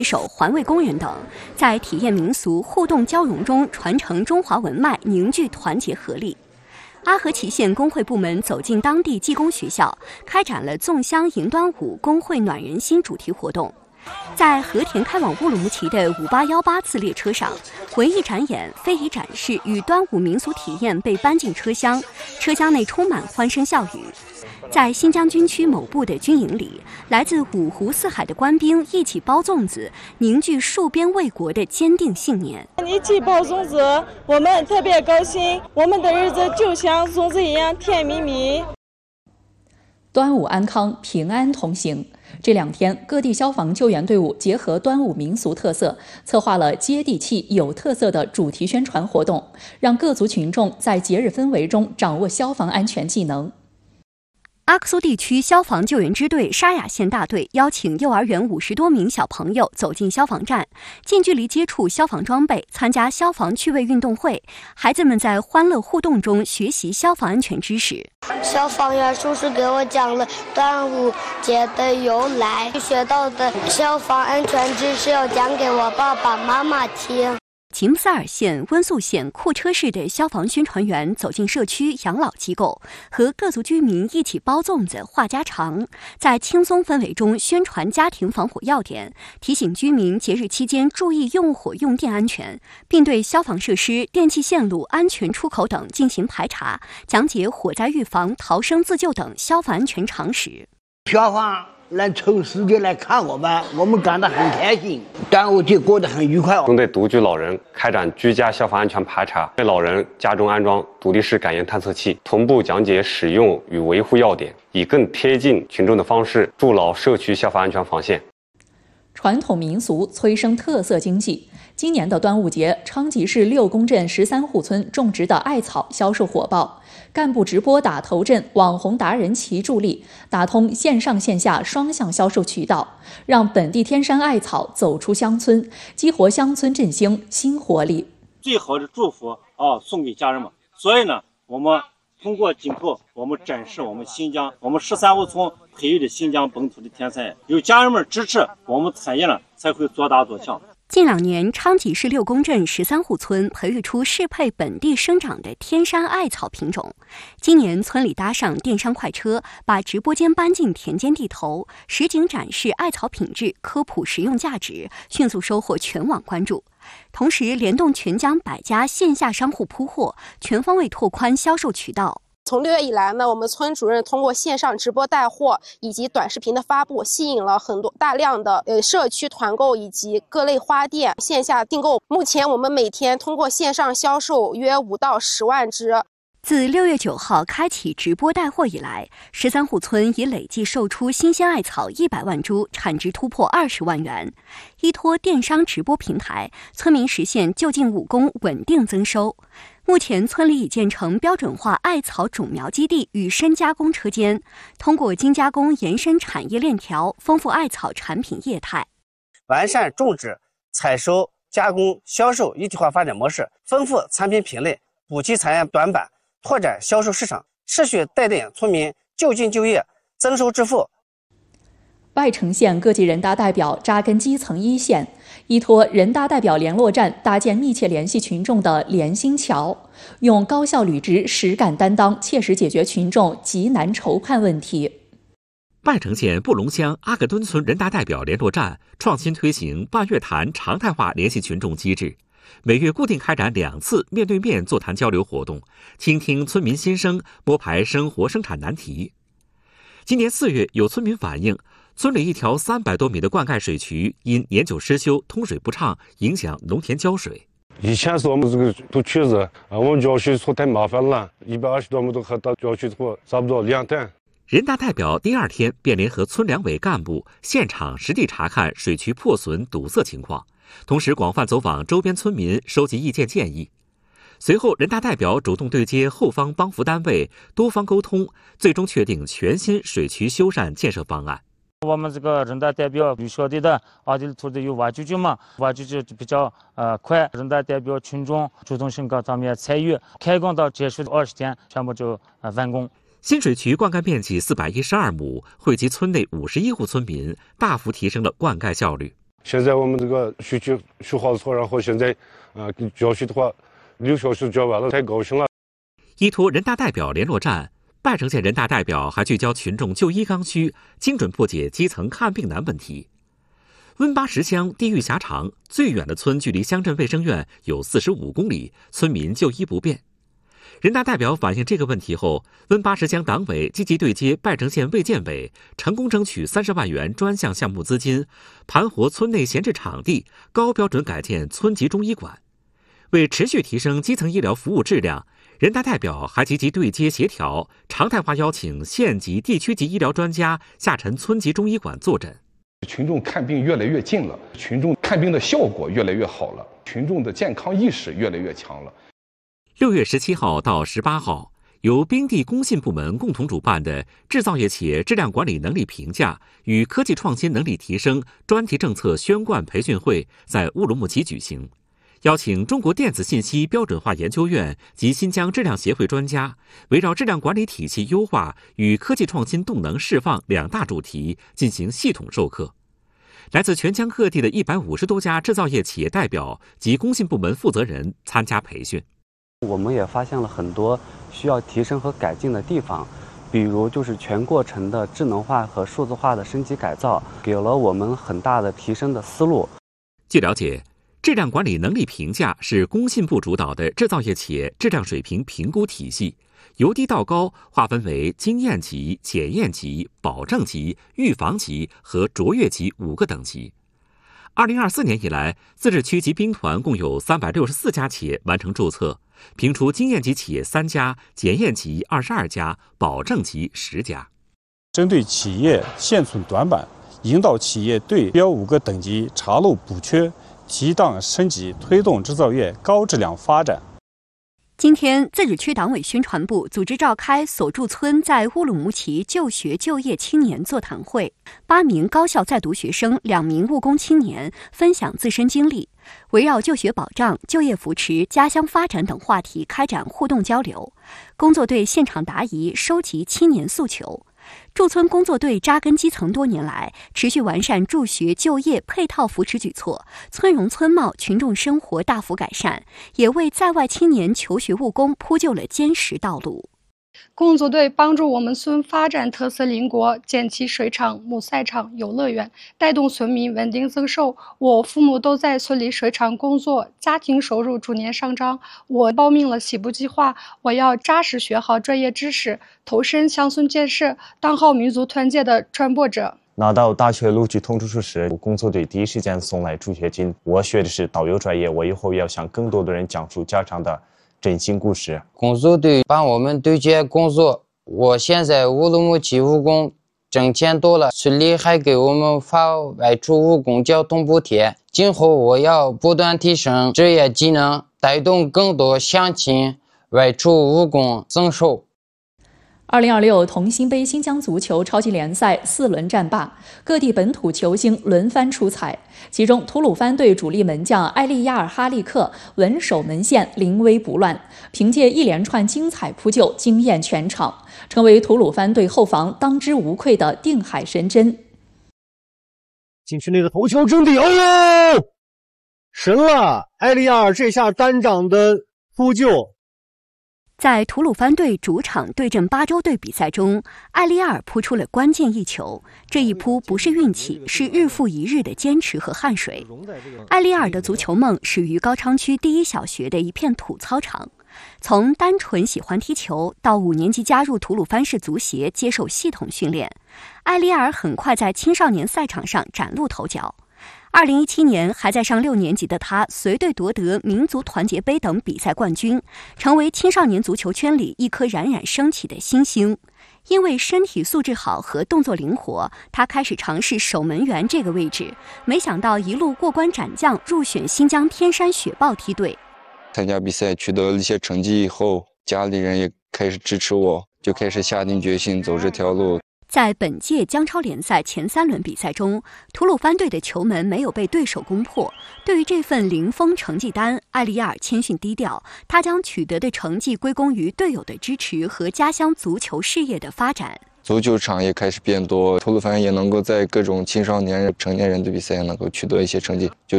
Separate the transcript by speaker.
Speaker 1: 手环卫工人等，在体验民俗、互动交融中传承中华文脉，凝聚团结合力。阿合祁县工会部门走进当地技工学校，开展了粽香迎端午工会暖人心主题活动。在和田开往乌鲁木齐的5818次列车上，文艺展演、非遗展示与端午民俗体验被搬进车厢，车厢内充满欢声笑语。在新疆军区某部的军营里，来自五湖四海的官兵一起包粽子，凝聚戍边卫国的坚定信念。
Speaker 2: 一起包粽子，我们特别高兴，我们的日子就像粽子一样甜蜜蜜。
Speaker 3: 端午安康，平安同行。这2天，各地消防救援队伍结合端午民俗特色，策划了接地气、有特色的主题宣传活动，让各族群众在节日氛围中掌握消防安全技能。
Speaker 1: 阿克苏地区消防救援支队沙雅县大队邀请幼儿园50多名小朋友走进消防站，近距离接触消防装备，参加消防趣味运动会。孩子们在欢乐互动中学习消防安全知识。
Speaker 4: 消防员叔叔给我讲了端午节的由来，学到的消防安全知识要讲给我爸爸妈妈听。
Speaker 1: 吉木萨尔县、温宿县库车市的消防宣传员走进社区养老机构，和各族居民一起包粽子、话家常，在轻松氛围中宣传家庭防火要点，提醒居民节日期间注意用火用电安全，并对消防设施、电气线路、安全出口等进行排查，讲解火灾预防、逃生自救等消防安全常识。
Speaker 5: 消防能抽时间来看我们感到很开心，端午节过得很愉快。
Speaker 6: 针对独居老人开展居家消防安全排查，为老人家中安装独立式感应探测器，同步讲解使用与维护要点，以更贴近群众的方式筑牢社区消防安全防线。
Speaker 3: 传统民俗催生特色经济。今年的端午节，昌吉市6公镇13户村种植的艾草销售火爆，干部直播打头阵，网红达人齐助力，打通线上线下双向销售渠道，让本地天山艾草走出乡村，激活乡村振兴新活力。
Speaker 7: 最好的祝福送给家人们。所以呢，我们通过紧扣，我们展示我们新疆，我们13户村培育的新疆本土的天才，有家人们支持，我们产业呢才会做大做强。
Speaker 1: 近2年，昌吉市6公镇13户村培育出适配本地生长的天山艾草品种。今年，村里搭上电商快车，把直播间搬进田间地头，实景展示艾草品质、科普实用价值，迅速收获全网关注。同时，联动全疆100家线下商户铺货，全方位拓宽销售渠道。
Speaker 8: 从6月以来呢，我们村主任通过线上直播带货以及短视频的发布，吸引了大量的社区团购以及各类花店线下订购。目前我们每天通过线上销售约5到10万只。
Speaker 1: 自6月9号开启直播带货以来，13户村已累计售出新鲜艾草100万株，产值突破20万元。依托电商直播平台，村民实现就近务工，稳定增收。目前，村里已建成标准化艾草种苗基地与深加工车间，通过精加工延伸产业链条，丰富艾草产品业态，
Speaker 9: 完善种植、采收、加工、销售一体化发展模式，丰富产品品类，补齐产业短板，拓展销售市场，持续带领村民就近就业，增收致富。
Speaker 3: 拜城县各级人大代表扎根基层一线，依托人大代表联络站搭建密切联系群众的联心桥，用高效履职、实干担当，切实解决群众急难愁盼问题。
Speaker 10: 拜城县布隆乡阿克敦村人大代表联络站创新推行半月谈常态化联系群众机制，每月固定开展2次面对面座谈交流活动，倾听村民心声，摸排生活生产难题。今年4月，有村民反映，村里一条300多米的灌溉水渠因年久失修，通水不畅，影响农田浇水。
Speaker 11: 以前是我们这个都渠子，我们浇水错太麻烦了，120多亩都和到浇水错差不多2吨。
Speaker 10: 人大代表第2天便联合村两委干部现场实地查看水渠破损堵塞情况，同时广泛走访周边村民，收集意见建议。随后，人大代表主动对接后方帮扶单位，多方沟通，最终确定全新水渠修缮建设方案。
Speaker 7: 我们这个人大代表与晓得的阿迪土的有挖掘机嘛，挖掘机比较快，人大代表群众主动性高，咱们也参与，开工到结束20天全部就完工。
Speaker 10: 新水渠灌溉面积412亩，惠及村内51户村民，大幅提升了灌溉效率。
Speaker 11: 现在我们这个学期学好错，然后现在教学的话6小时教完了，太高兴了。
Speaker 10: 依托人大代表联络站，拜城县人大代表还聚焦群众就医刚需，精准破解基层看病难问题。温巴什乡地域狭长，最远的村距离乡镇卫生院有45公里，村民就医不便。人大代表反映这个问题后，温巴什乡党委积极对接拜城县卫健委，成功争取30万元专项项目资金，盘活村内闲置场地，高标准改建村级中医馆。为持续提升基层医疗服务质量，人大代表还积极对接协调，常态化邀请县级、地区级医疗专家下沉村级中医馆坐诊。
Speaker 12: 群众看病越来越近了，群众看病的效果越来越好了，群众的健康意识越来越强了。
Speaker 10: 6月17号到18号，由冰地工信部门共同主办的制造业企业质量管理能力评价与科技创新能力提升专题政策宣贯培训会在乌鲁木齐举行，邀请中国电子信息标准化研究院及新疆质量协会专家，围绕质量管理体系优化与科技创新动能释放2大主题进行系统授课。来自全疆各地的150多家制造业企业代表及工信部门负责人参加培训。
Speaker 13: 我们也发现了很多需要提升和改进的地方，比如就是全过程的智能化和数字化的升级改造，给了我们很大的提升的思路。
Speaker 10: 据了解，质量管理能力评价是工信部主导的制造业企业质量水平评估体系，由低到高划分为经验级、检验级、保证级、预防级和卓越级5个等级。2024年以来，自治区及兵团共有364家企业完成注册，评出经验级企业3家，检验级22家，保证级10家。
Speaker 14: 针对企业现存短板，引导企业对标5个等级查漏补缺，提档升级，推动制造业高质量发展。
Speaker 1: 今天，自治区党委宣传部组织召开所住村在乌鲁木齐就学就业青年座谈会，8名高校在读学生、2名务工青年分享自身经历，围绕就学保障、就业扶持、家乡发展等话题开展互动交流。工作队现场答疑，收集青年诉求。驻村工作队扎根基层多年来，持续完善助学就业配套扶持举措，村容村貌、群众生活大幅改善，也为在外青年求学务工铺就了坚实道路。
Speaker 15: 工作队帮助我们村发展特色邻国，建起水厂、木赛厂、游乐园，带动村民稳定增收。我父母都在村里水厂工作，家庭收入逐年上涨。我报名了西部计划，我要扎实学好专业知识，投身乡村建设，当好民族团结的传播者。
Speaker 16: 拿到大学录取通知书时，工作队第一时间送来助学金。我学的是导游专业，我以后要向更多的人讲述家乡的真心故事。
Speaker 17: 工作队帮我们对接工作，我现在乌鲁木齐务工挣钱多了，村里还给我们发外出务工交通补贴。今后我要不断提升职业技能，带动更多乡亲外出务工增收。
Speaker 3: 2026同心杯新疆足球超级联赛4轮战罢，各地本土球星轮番出彩。其中，吐鲁番队主力门将埃利亚尔哈利克稳守门线，临危不乱，凭借一连串精彩扑救，惊艳全场，成为吐鲁番队后防当之无愧的定海神针。
Speaker 18: 禁区内的头球争顶，哦呦，神了！埃利亚尔这下单掌的扑救。
Speaker 1: 在吐鲁番队主场对阵巴州队比赛中，埃利亚尔扑出了关键一球。这一扑不是运气，是日复一日的坚持和汗水。埃利亚尔的足球梦始于高昌区第一小学的一片土操场。从单纯喜欢踢球到5年级加入吐鲁番市足协接受系统训练，埃利亚尔很快在青少年赛场上崭露头角。2017年还在上6年级的他，随队夺得民族团结杯等比赛冠军，成为青少年足球圈里一颗冉冉升起的新星。因为身体素质好和动作灵活，他开始尝试守门员这个位置，没想到一路过关斩将，入选新疆天山雪豹梯队。
Speaker 19: 参加比赛取得了一些成绩以后，家里人也开始支持我，就开始下定决心走这条路。
Speaker 1: 在本届江超联赛前3轮比赛中，吐鲁番队的球门没有被对手攻破。对于这份零封成绩单，埃利亚尔谦逊低调，他将取得的成绩归功于队友的支持和家乡足球事业的发展。
Speaker 19: 足球场也开始变多，吐鲁番也能够在各种青少年人、成年人的比赛也能够取得一些成绩，就